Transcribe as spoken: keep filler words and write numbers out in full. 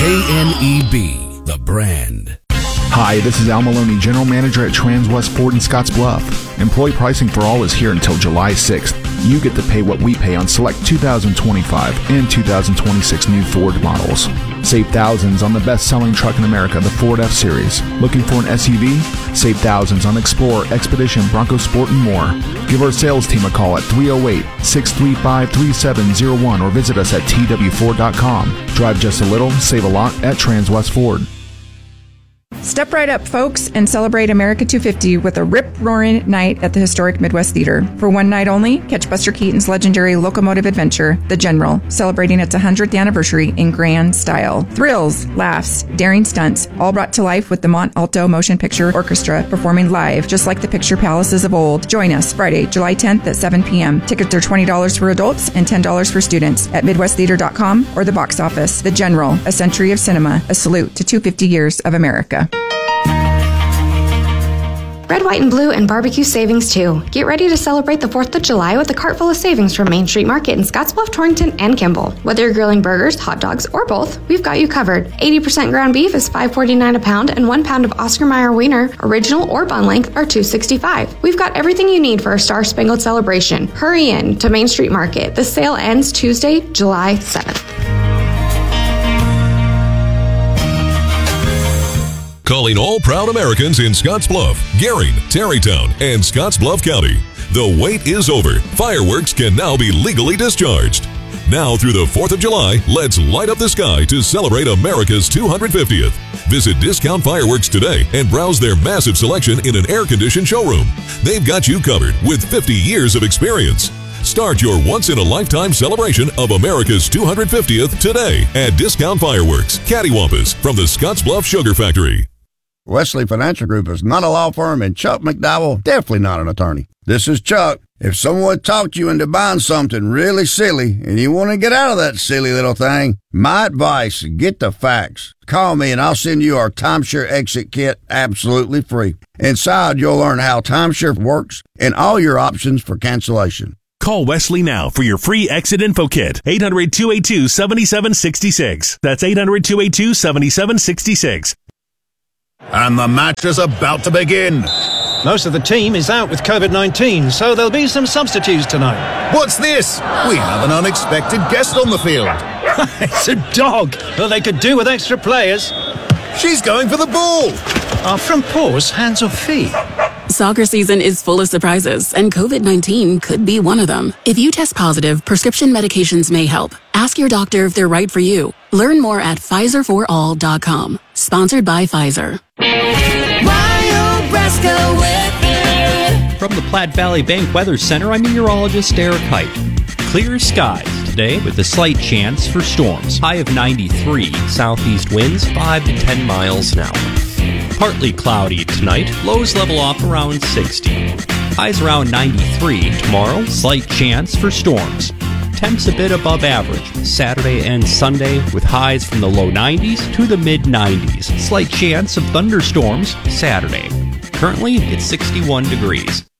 K N E B, the brand. Hi, this is Al Maloney, General Manager at Trans-West Ford in Scottsbluff. Employee pricing for all is here until July sixth. You get to pay what we pay on select two thousand twenty-five and two thousand twenty-six new Ford models. Save thousands on the best-selling truck in America, the Ford F-Series. Looking for an S U V? Save thousands on Explorer, Expedition, Bronco Sport, and more. Give our sales team a call at three oh eight, six three five, three seven oh one or visit us at T W Ford dot com. Drive just a little, save a lot at Trans-West Ford. Step right up, folks, and celebrate America two fifty with a rip-roaring night at the historic Midwest Theater. For one night only, catch Buster Keaton's legendary locomotive adventure, The General, celebrating its one hundredth anniversary in grand style. Thrills, laughs, daring stunts, all brought to life with the Mont Alto Motion Picture Orchestra performing live, just like the picture palaces of old. Join us Friday, July tenth at seven p.m. Tickets are twenty dollars for adults and ten dollars for students at midwest theater dot com or the box office. The General, a century of cinema, a salute to two hundred fifty years of America. Red, white, and blue and barbecue savings too. Get ready to celebrate the fourth of July with a cart full of savings from Main Street Market in Scottsbluff, Torrington, and Kimball. Whether you're grilling burgers, hot dogs, or both, we've got you covered. eighty percent ground beef is five forty-nine a pound, and one pound of Oscar Mayer Wiener, original or bun length, are two sixty-five. We've got everything you need for our Star Spangled celebration. Hurry in to Main Street Market. The sale ends Tuesday, July seventh. Calling all proud Americans in Scottsbluff, Gering, Tarrytown, and Scottsbluff County. The wait is over. Fireworks can now be legally discharged. Now through the fourth of July, let's light up the sky to celebrate America's two hundred fiftieth. Visit Discount Fireworks today and browse their massive selection in an air-conditioned showroom. They've got you covered with fifty years of experience. Start your once-in-a-lifetime celebration of America's two hundred fiftieth today at Discount Fireworks, Cattywampus, from the Scottsbluff Sugar Factory. Wesley Financial Group is not a law firm, and Chuck McDowell definitely not an attorney. This is Chuck. If someone talked you into buying something really silly and you want to get out of that silly little thing, my advice, get the facts. Call me and I'll send you our Timeshare Exit Kit absolutely free. Inside, you'll learn how timeshare works and all your options for cancellation. Call Wesley now for your free exit info kit. eight hundred, two eight two, seven seven six six. That's eight hundred, two eight two, seven seven six six. And the match is about to begin. Most of the team is out with COVID nineteen, so there'll be some substitutes tonight. What's this? We have an unexpected guest on the field. It's a dog. Well, they could do with extra players. She's going for the ball. Are from paws, hands or feet? Soccer season is full of surprises, and COVID nineteen could be one of them. If you test positive, prescription medications may help. Ask your doctor if they're right for you. Learn more at Pfizer for all dot com. Sponsored by Pfizer. From the Platte Valley Bank Weather Center, I'm meteorologist Eric Height. Clear skies today with a slight chance for storms. High of ninety-three, southeast winds five to ten miles an hour. Partly cloudy tonight, lows level off around sixty. Highs around ninety-three tomorrow, slight chance for storms. Temps a bit above average Saturday and Sunday with highs from the low nineties to the mid nineties. Slight chance of thunderstorms Saturday. Currently, it's sixty-one degrees.